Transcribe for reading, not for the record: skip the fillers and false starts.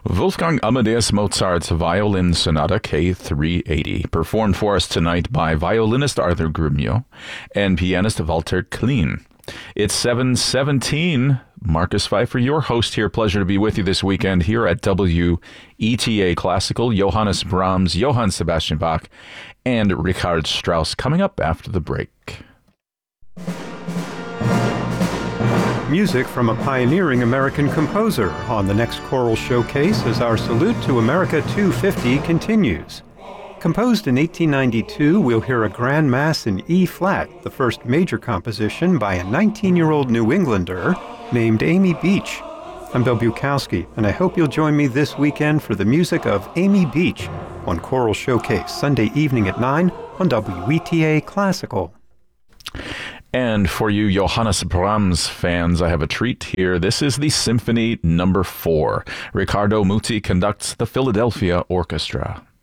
Wolfgang Amadeus Mozart's Violin Sonata K380, performed for us tonight by violinist Arthur Grumio and pianist Walter Klein. It's 7:17. Marcus Pfeiffer, your host here. Pleasure to be with you this weekend here at WETA Classical. Johannes Brahms, Johann Sebastian Bach, and Richard Strauss coming up after the break. Music from a pioneering American composer on the next choral showcase as our salute to America 250 continues. Composed in 1892, we'll hear a grand mass in E-flat, the first major composition by a 19-year-old New Englander named Amy Beach. I'm Bill Bukowski, and I hope you'll join me this weekend for the music of Amy Beach on Choral Showcase, Sunday evening at 9 on WETA Classical. And for you Johannes Brahms fans, I have a treat here. This is the Symphony No. 4. Riccardo Muti conducts the Philadelphia Orchestra.